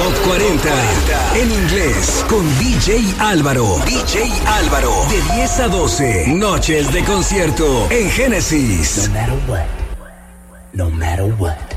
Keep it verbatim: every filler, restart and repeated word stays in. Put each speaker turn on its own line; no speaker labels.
Top cuarenta en inglés con D J Álvaro. D J Álvaro. De diez a doce. Noches de concierto en Génesis.
No matter what. No matter what.